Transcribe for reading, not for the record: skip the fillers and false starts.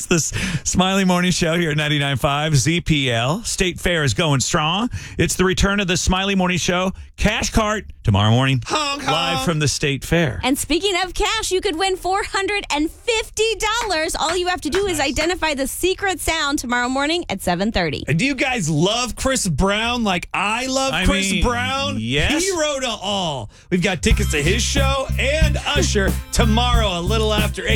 It's the Smiley Morning Show here at 99.5 ZPL. State Fair is going strong. It's the return of the Smiley Morning Show Cash Cart tomorrow morning. Honk, honk. Live from the State Fair. And speaking of cash, you could win $450. All you have to do is identify the secret sound tomorrow morning at 7:30. And do you guys love Chris Brown like I love Chris Brown? Yes. Hero to all. We've got tickets to his show and Usher tomorrow a little after 8.